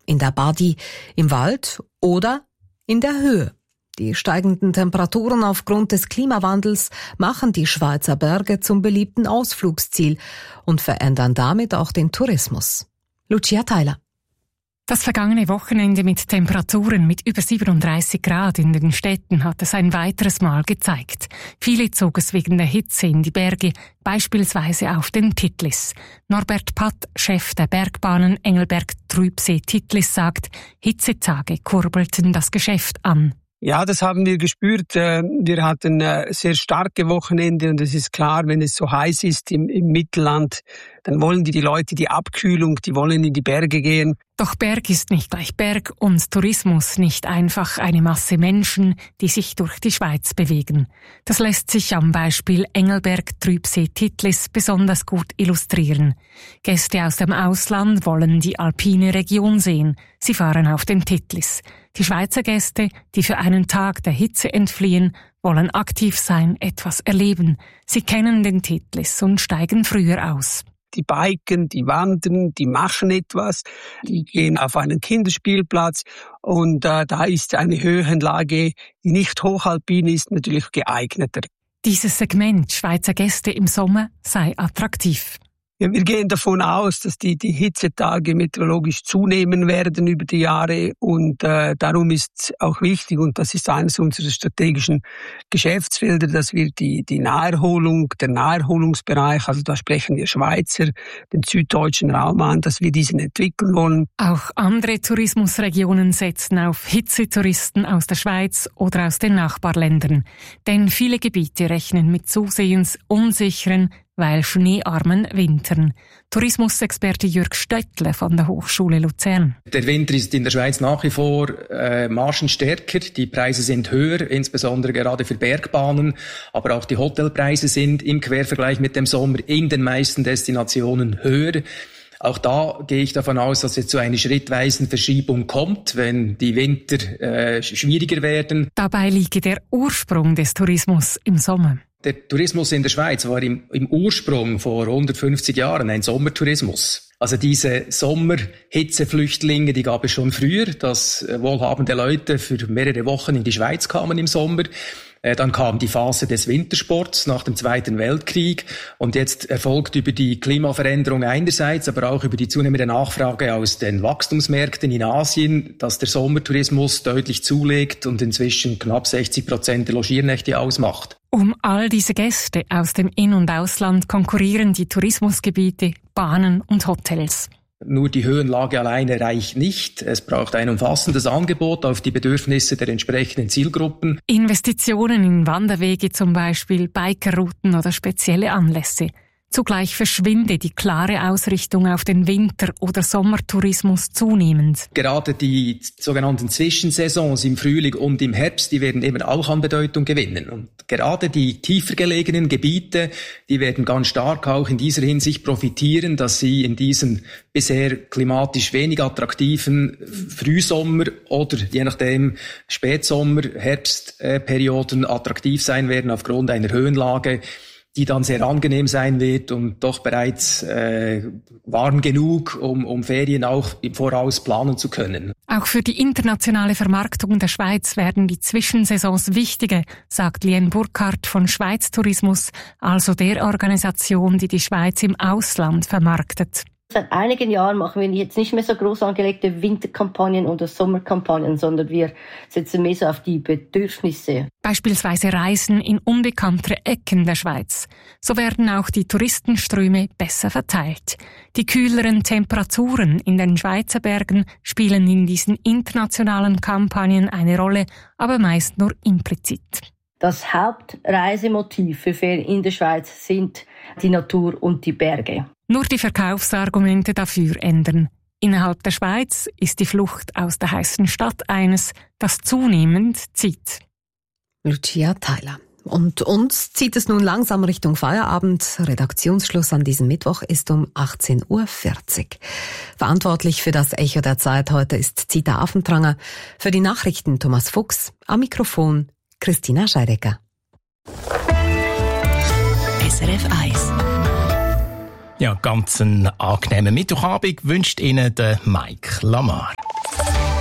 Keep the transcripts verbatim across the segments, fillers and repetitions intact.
in der Badi, im Wald oder in der Höhe. Die steigenden Temperaturen aufgrund des Klimawandels machen die Schweizer Berge zum beliebten Ausflugsziel und verändern damit auch den Tourismus. Lucia Theiler. Das vergangene Wochenende mit Temperaturen mit über siebenunddreißig Grad in den Städten hat es ein weiteres Mal gezeigt. Viele zogen es wegen der Hitze in die Berge, beispielsweise auf den Titlis. Norbert Patt, Chef der Bergbahnen Engelberg-Trübsee-Titlis, sagt, Hitzetage kurbelten das Geschäft an. Ja, das haben wir gespürt. Wir hatten sehr starke Wochenende und es ist klar, wenn es so heiß ist im, im Mittelland, dann wollen die, die Leute die Abkühlung, die wollen in die Berge gehen. Doch Berg ist nicht gleich Berg und Tourismus nicht einfach eine Masse Menschen, die sich durch die Schweiz bewegen. Das lässt sich am Beispiel Engelberg-Trübsee-Titlis besonders gut illustrieren. Gäste aus dem Ausland wollen die alpine Region sehen. Sie fahren auf den Titlis. Die Schweizer Gäste, die für einen Tag der Hitze entfliehen, wollen aktiv sein, etwas erleben. Sie kennen den Titlis und steigen früher aus. Die biken, die wandern, die machen etwas, die gehen auf einen Kinderspielplatz und äh, da ist eine Höhenlage, die nicht hochalpin ist, natürlich geeigneter. Dieses Segment Schweizer Gäste im Sommer sei attraktiv. Ja, wir gehen davon aus, dass die, die Hitzetage meteorologisch zunehmen werden über die Jahre und äh, darum ist auch wichtig, und das ist eines unserer strategischen Geschäftsfelder, dass wir die, die Naherholung, der Naherholungsbereich, also da sprechen wir Schweizer, den süddeutschen Raum an, dass wir diesen entwickeln wollen. Auch andere Tourismusregionen setzen auf Hitzetouristen aus der Schweiz oder aus den Nachbarländern, denn viele Gebiete rechnen mit zusehends unsicheren, weil schneearmen Wintern. Tourismusexperte Jürg Stöttler von der Hochschule Luzern. Der Winter ist in der Schweiz nach wie vor äh, margenstärker. Die Preise sind höher, insbesondere gerade für Bergbahnen. Aber auch die Hotelpreise sind im Quervergleich mit dem Sommer in den meisten Destinationen höher. Auch da gehe ich davon aus, dass es zu einer schrittweisen Verschiebung kommt, wenn die Winter äh, schwieriger werden. Dabei liege der Ursprung des Tourismus im Sommer. Der Tourismus in der Schweiz war im, im Ursprung vor hundertfünfzig Jahren ein Sommertourismus. Also diese Sommerhitzeflüchtlinge, die gab es schon früher, dass wohlhabende Leute für mehrere Wochen in die Schweiz kamen im Sommer. Dann kam die Phase des Wintersports nach dem Zweiten Weltkrieg und jetzt erfolgt über die Klimaveränderung einerseits, aber auch über die zunehmende Nachfrage aus den Wachstumsmärkten in Asien, dass der Sommertourismus deutlich zulegt und inzwischen knapp sechzig Prozent der Logiernächte ausmacht. Um all diese Gäste aus dem In- und Ausland konkurrieren die Tourismusgebiete, Bahnen und Hotels. Nur die Höhenlage alleine reicht nicht. Es braucht ein umfassendes Angebot auf die Bedürfnisse der entsprechenden Zielgruppen. Investitionen in Wanderwege zum Beispiel, Bikerrouten oder spezielle Anlässe. Zugleich verschwinde die klare Ausrichtung auf den Winter- oder Sommertourismus zunehmend. Gerade die sogenannten Zwischensaisons im Frühling und im Herbst, die werden eben auch an Bedeutung gewinnen. Und gerade die tiefer gelegenen Gebiete, die werden ganz stark auch in dieser Hinsicht profitieren, dass sie in diesen bisher klimatisch wenig attraktiven Frühsommer oder je nachdem Spätsommer, Herbstperioden attraktiv sein werden aufgrund einer Höhenlage, die dann sehr angenehm sein wird und doch bereits äh, warm genug, um, um Ferien auch im Voraus planen zu können. Auch für die internationale Vermarktung der Schweiz werden die Zwischensaisons wichtiger, sagt Lien Burkhardt von Schweiz Tourismus, also der Organisation, die die Schweiz im Ausland vermarktet. Seit einigen Jahren machen wir jetzt nicht mehr so groß angelegte Winterkampagnen oder Sommerkampagnen, sondern wir setzen mehr so auf die Bedürfnisse. Beispielsweise Reisen in unbekanntere Ecken der Schweiz. So werden auch die Touristenströme besser verteilt. Die kühleren Temperaturen in den Schweizer Bergen spielen in diesen internationalen Kampagnen eine Rolle, aber meist nur implizit. Das Hauptreisemotiv für Ferien in der Schweiz sind die Natur und die Berge. Nur die Verkaufsargumente dafür ändern. Innerhalb der Schweiz ist die Flucht aus der heißen Stadt eines, das zunehmend zieht. Lucia Theiler. Und uns zieht es nun langsam Richtung Feierabend. Redaktionsschluss an diesem Mittwoch ist um achtzehn Uhr vierzig. Verantwortlich für das Echo der Zeit heute ist Zita Affentranger. Für die Nachrichten Thomas Fuchs. Am Mikrofon Christina Scheidecker. S R F eins. Ja, ganz einen angenehmen Mittwochabend wünscht Ihnen der Mike Lamar.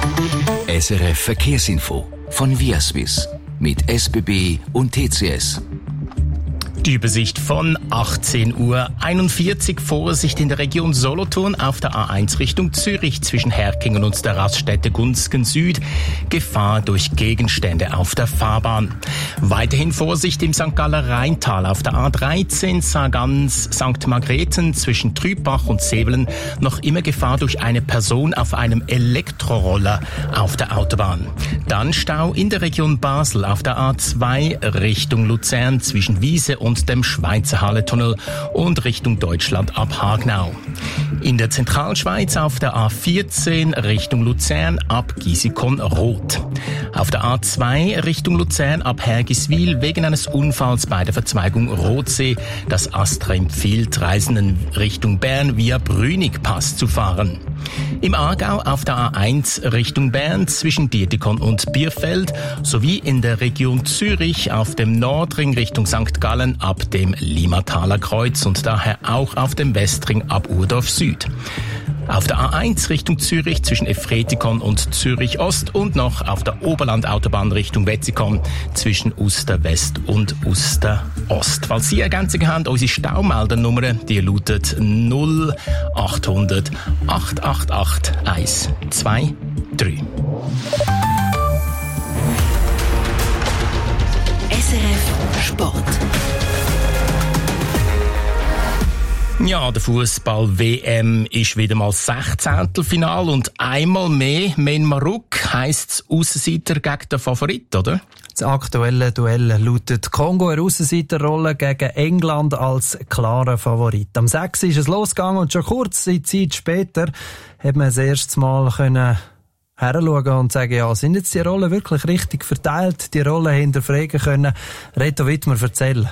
S R F Verkehrsinfo von Viaswiss mit S B B und T C S. Die Übersicht von achtzehn Uhr einundvierzig. Vorsicht in der Region Solothurn auf der A eins Richtung Zürich zwischen Herkingen und der Raststätte Gunzgen Süd. Gefahr durch Gegenstände auf der Fahrbahn. Weiterhin Vorsicht im Sankt Galler Rheintal auf der A dreizehn Sargans Sankt Margrethen zwischen Trübach und Sevelen. Noch immer Gefahr durch eine Person auf einem Elektroroller auf der Autobahn. Dann Stau in der Region Basel auf der A zwei Richtung Luzern zwischen Wiese und dem Schweizer Halletunnel und Richtung Deutschland ab Hagnau. In der Zentralschweiz auf der A vierzehn Richtung Luzern ab Gisikon-Roth. Auf der A zwei Richtung Luzern ab Hergiswil wegen eines Unfalls bei der Verzweigung Rothsee. Das Astra empfiehlt Reisenden Richtung Bern via Brünig-Pass zu fahren. Im Aargau auf der A eins Richtung Bern zwischen Dietikon und Bierfeld sowie in der Region Zürich auf dem Nordring Richtung Sankt Gallen ab dem Limataler Kreuz und daher auch auf dem Westring ab Urdorf Süd. Auf der A eins Richtung Zürich zwischen Efretikon und Zürich Ost und noch auf der Oberlandautobahn Richtung Wetzikon zwischen Uster West und Uster Ost. Falls Sie Ergänzungen haben, unsere Staumeldernummer, die lautet null achthundert acht acht acht eins zwei drei. S R F Sport. Ja, der Fußball-W M ist wieder mal Sechzehntelfinal und einmal mehr Men Maruk heisst Aussenseiter gegen den Favorit, oder? Das aktuelle Duell lautet Kongo in der Aussenseiterrolle gegen England als klarer Favorit. Am sechs ist es losgegangen und schon kurze Zeit später hat man das erste Mal können heranschauen und sagen, ja, sind jetzt die Rollen wirklich richtig verteilt, die Rollen hinterfragen können. Reto Wittmer, erzähl.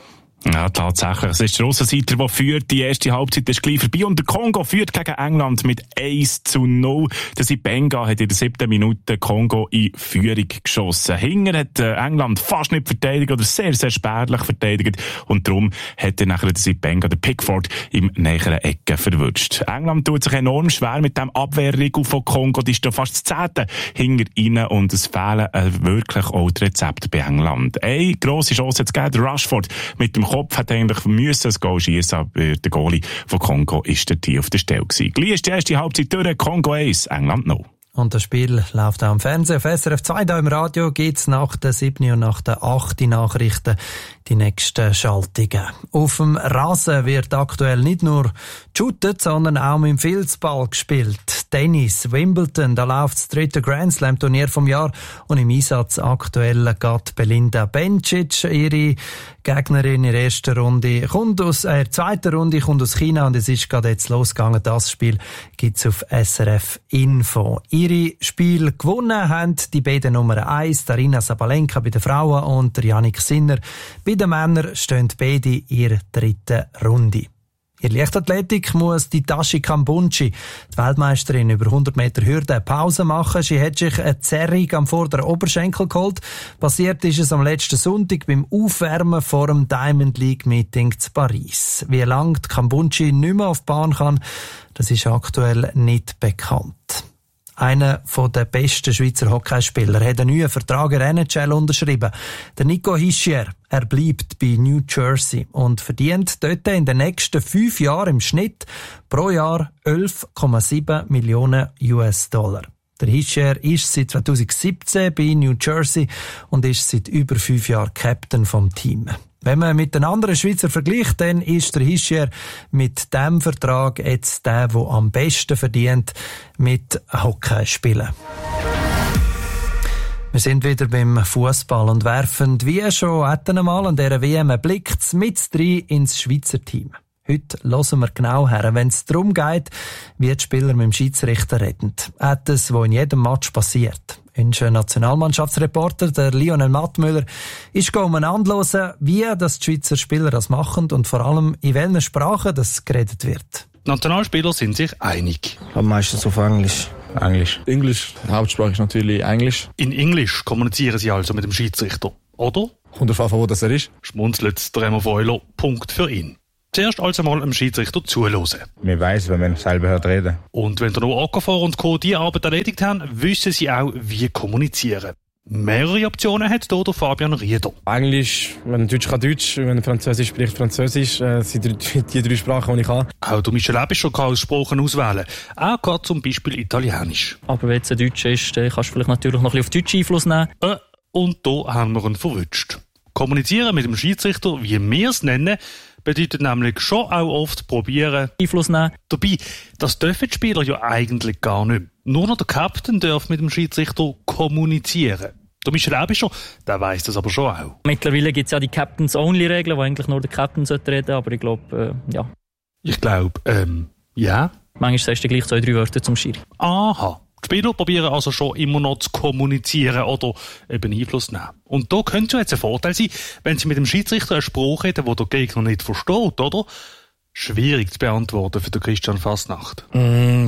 Ja, tatsächlich. Es ist der Aussenseiter, der führt. Die erste Halbzeit ist gleich vorbei. Und der Kongo führt gegen England mit eins zu null. Der Sipenga hat in der siebten Minute Kongo in Führung geschossen. Hinger hat England fast nicht verteidigt oder sehr, sehr spärlich verteidigt. Und darum hat dann nachher der Sipenga, der Pickford, im näheren Ecke verwutscht. England tut sich enorm schwer mit dem Abwehrriegel von Kongo. Die ist da fast das zehnte Hinger rein und es fehlen wirklich auch die Rezepte bei England. Eine grosse Chance hat es gegeben. Der Rashford mit dem Kopf hat eigentlich müssen das Goal schiessen, aber der Goalie von Kongo ist der Tier auf der Stelle gewesen. Gleich ist die erste Halbzeit durch, Kongo eins, England null. Und das Spiel läuft auch im Fernsehen. Auf S R F zwei, da im Radio geht's nach der siebten und nach der achten Nachrichten die nächsten Schaltungen. Auf dem Rasen wird aktuell nicht nur geshootet, sondern auch mit dem Filzball gespielt. Tennis, Wimbledon, da läuft das dritte Grand Slam Turnier vom Jahr und im Einsatz aktuell geht Belinda Bencic. Ihre Gegnerin in der ersten Runde kommt aus, äh, zweiten Runde kommt aus China und es ist gerade jetzt losgegangen. Das Spiel gibt's auf S R F Info. Ihre Spiel gewonnen haben die beiden Nummer eins, Arina Sabalenka bei den Frauen und Jannik Sinner. Bei den Männern stehen beide in ihrer dritten Runde. In der Leichtathletik muss die Tashi Kambunchi, die Weltmeisterin über hundert Meter Hürde, Pause machen. Sie hat sich eine Zerrung am vorderen Oberschenkel geholt. Passiert ist es am letzten Sonntag beim Aufwärmen vor dem Diamond League Meeting zu Paris. Wie lange die Kambunchi nicht mehr auf die Bahn kann, das ist aktuell nicht bekannt. Einer der besten Schweizer Hockeyspieler hat einen neuen Vertrag in der N H L unterschrieben. Der Nico Hischier. Er bleibt bei New Jersey und verdient dort in den nächsten fünf Jahren im Schnitt pro Jahr elf Komma sieben Millionen U S-Dollar. Der Hischier ist seit zweitausendsiebzehn bei New Jersey und ist seit über fünf Jahren Captain vom Team. Wenn man mit den anderen Schweizer vergleicht, dann ist der Hischier mit diesem Vertrag jetzt der, der am besten verdient mit Hockey spielen. Wir sind wieder beim Fußball und werfen wie schon einmal an dieser W M einen Blick mit rein ins Schweizer Team. Heute hören wir genau her, wenn es darum geht, wie die Spieler mit dem Schiedsrichter reden. Etwas, was in jedem Match passiert. Unser Nationalmannschaftsreporter, der Lionel Mattmüller, ist umeinander hören, wie das die Schweizer Spieler das machen und vor allem in welchen Sprachen das geredet wird. Die Nationalspieler sind sich einig. Aber meistens auf Englisch. Englisch. Englisch. Hauptsprache ist natürlich Englisch. In Englisch kommunizieren sie also mit dem Schiedsrichter, oder? Kommt darauf an, wo das er ist. Schmunzelt der Remo Feuler. Punkt für ihn. Zuerst also mal dem Schiedsrichter zuhören. Man weiss, wenn man selber hört reden. Und wenn der noch Okafor und Co. die Arbeit erledigt haben, wissen sie auch, wie kommunizieren. Mehrere Optionen hat hier der Fabian Rieder. Englisch, wenn Deutsch kann Deutsch, wenn Französisch spricht Französisch, äh, sind die, die drei Sprachen, die ich kann. Auch der Michel Ebischer kann als Sprachen auswählen. Auch gerade zum Beispiel Italienisch. Aber wenn es ein Deutsch ist, dann kannst du vielleicht natürlich noch ein bisschen auf Deutsch Einfluss nehmen. Äh, und da haben wir ihn verwünscht. Kommunizieren mit dem Schiedsrichter, wie wir es nennen, bedeutet nämlich schon auch oft probieren, Einfluss nehmen. Dabei, das dürfen die Spieler ja eigentlich gar nicht. Nur noch der Captain darf mit dem Schiedsrichter kommunizieren. Der Michel Ebischer, der weiss das aber schon auch. Mittlerweile gibt es ja die Captains-Only-Regeln, wo eigentlich nur der Captain reden sollte, aber ich glaube, äh, ja. Ich glaube, ähm, ja. Manchmal sagst du gleich zwei, drei Wörter zum Schiri. Aha. Die Spieler probieren also schon immer noch zu kommunizieren oder eben Einfluss nehmen. Und da könnte jetzt ein Vorteil sein, wenn sie mit dem Schiedsrichter einen Spruch reden, den der Gegner nicht versteht, oder? Schwierig zu beantworten für den Christian Fasnacht. Mm,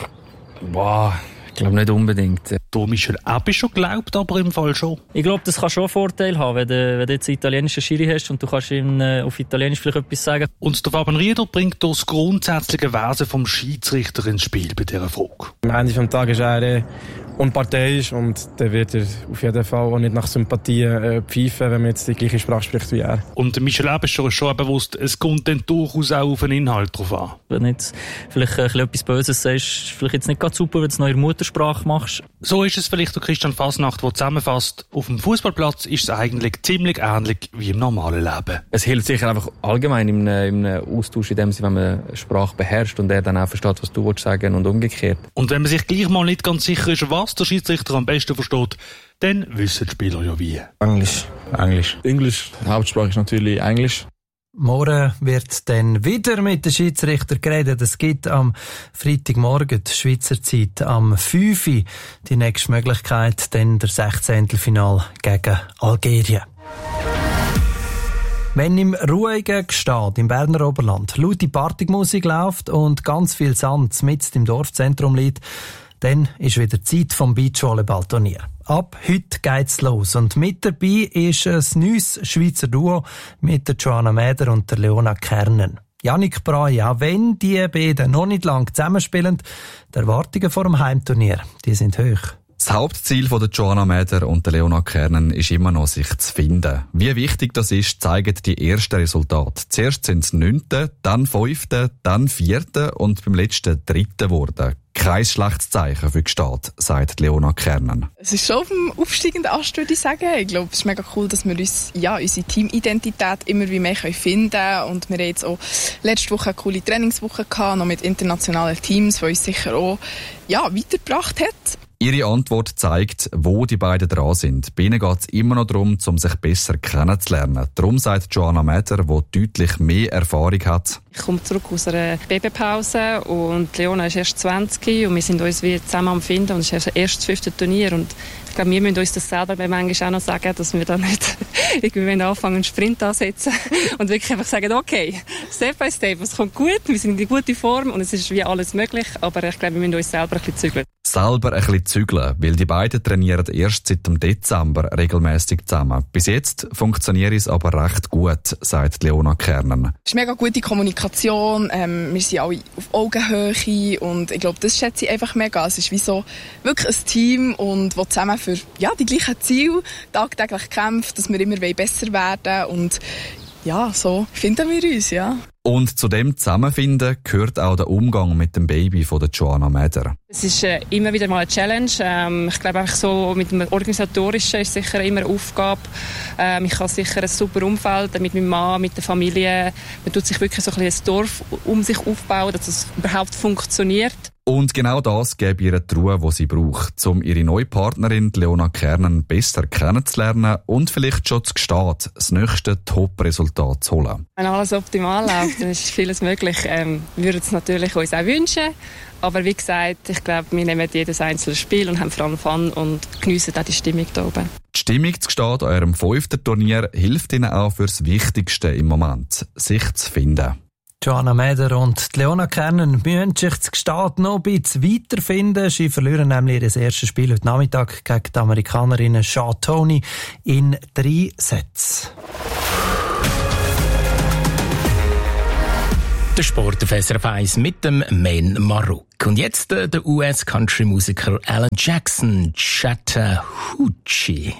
boah, ich glaube nicht unbedingt. Der Michel Ebischer glaubt aber im Fall schon. Ich glaube, das kann schon einen Vorteil haben, wenn du, wenn du jetzt einen italienischen Schiri hast und du kannst ihm äh, auf Italienisch vielleicht etwas sagen. Und der Fabian Rieder bringt das grundsätzliche Wesen vom Schiedsrichter ins Spiel bei dieser Frage. Am Ende des Tages ist er äh, unparteiisch und dann wird er auf jeden Fall auch nicht nach Sympathie äh, pfeifen, wenn man jetzt die gleiche Sprache spricht wie er. Und Michel Ebischer ist schon bewusst, es kommt dann durchaus auch auf den Inhalt drauf an. Wenn du jetzt vielleicht äh, etwas Böses sagst, vielleicht jetzt nicht ganz super, wenn du es noch in der Muttersprache machst. So ist es vielleicht der Christian Fasnacht, der zusammenfasst, auf dem Fußballplatz ist es eigentlich ziemlich ähnlich wie im normalen Leben. Es hilft sicher einfach allgemein im, im Austausch, in dem Sinne, wenn man eine Sprache beherrscht und er dann auch versteht, was du sagen willst und umgekehrt. Und wenn man sich gleich mal nicht ganz sicher ist, was der Schiedsrichter am besten versteht, dann wissen die Spieler ja wie. Englisch. Englisch. Englisch. Hauptsprache ist natürlich Englisch. Morgen wird dann wieder mit den Schiedsrichter geredet. Es gibt am Freitagmorgen, die Schweizer Zeit, am fünf Uhr die nächste Möglichkeit, dann der Sechzehntelfinal gegen Algerien. Wenn im ruhigen Gstaad im Berner Oberland laute Partymusik läuft und ganz viel Sand mitten im Dorfzentrum liegt, dann ist wieder Zeit vom Beachvolleyballturnier. Ab heute geht's los. Und mit dabei ist ein neues Schweizer Duo mit der Joanna Mäder und der Leona Kernen. Jannik Brey, auch wenn die beiden noch nicht lang zusammenspielen, die Erwartungen vor dem Heimturnier, die sind hoch. Das Hauptziel von der Joanna Mäder und der Leona Kernen ist immer noch, sich zu finden. Wie wichtig das ist, zeigen die ersten Resultate. Zuerst sind es neunte, dann fünfte, dann vierte und beim letzten dritte geworden. Kein schlechtes Zeichen für Gstaad, sagt Leona Kernen. Es ist schon auf dem aufsteigenden Ast, würde ich sagen. Ich glaube, es ist mega cool, dass wir uns, ja, unsere Teamidentität immer wie mehr finden können. Und wir haben jetzt auch letzte Woche eine coole Trainingswoche gehabt, noch mit internationalen Teams, die uns sicher auch, ja, weitergebracht hat. Ihre Antwort zeigt, wo die beiden dran sind. Bei ihnen geht es immer noch darum, um sich besser kennenzulernen. Darum sagt Joanna Mäder, die deutlich mehr Erfahrung hat. Ich komme zurück aus einer Babypause und Leona ist erst zwanzig und wir sind uns wie zusammen am Finden und es ist erst das fünfte Turnier und ich glaube, wir müssen uns das selber manchmal auch noch sagen, dass wir da nicht irgendwie anfangen, einen Sprint ansetzen und wirklich einfach sagen, okay, Step by Step, es kommt gut, wir sind in guter Form und es ist wie alles möglich, aber ich glaube, wir müssen uns selber ein bisschen zügeln. Selber ein bisschen zügeln, weil die beiden trainieren erst seit dem Dezember regelmäßig zusammen. Bis jetzt funktioniert es aber recht gut, sagt Leona Kernen. Es ist mega gute Kommunikation, ähm, wir sind alle auf Augenhöhe und ich glaube, das schätze ich einfach mega. Es ist wie so wirklich ein Team und das zusammen für ja, die gleichen Ziele tagtäglich kämpft, dass wir immer besser werden und ja, so finden wir uns, ja. Und zu dem Zusammenfinden gehört auch der Umgang mit dem Baby von der Joanna Mäder. Es ist äh, immer wieder mal eine Challenge. Ähm, ich glaube einfach so mit dem Organisatorischen ist sicher immer eine Aufgabe. Ähm, ich habe sicher ein super Umfeld mit meinem Mann, mit der Familie. Man tut sich wirklich so ein bisschen ein Dorf um sich aufbauen, dass es überhaupt funktioniert. Und genau das gibt ihr die Ruhe, die sie braucht, um ihre neue Partnerin Leona Kernen besser kennenzulernen und vielleicht schon zu Gstaad das nächste Top-Resultat zu holen. Wenn alles optimal läuft, dann ist vieles möglich. Ähm, wir würden es natürlich uns auch wünschen. Aber wie gesagt, ich glaube, wir nehmen jedes einzelne Spiel und haben vor allem Fun und geniessen auch die Stimmung hier oben. Die Stimmung zu Gstaad an eurem fünften Turnier hilft ihnen auch fürs Wichtigste im Moment, sich zu finden. Joanna Mäder und Leona Kernen müssen sich zu Gstaad noch ein bisschen weiterfinden. Sie verlieren nämlich ihr erstes Spiel heute Nachmittag gegen die Amerikanerinnen Shaw Toney in drei Sätzen. Der Sport auf S R F eins mit dem Men Maruk. Und jetzt äh, der U S-Country-Musiker Alan Jackson, Chattahoochee.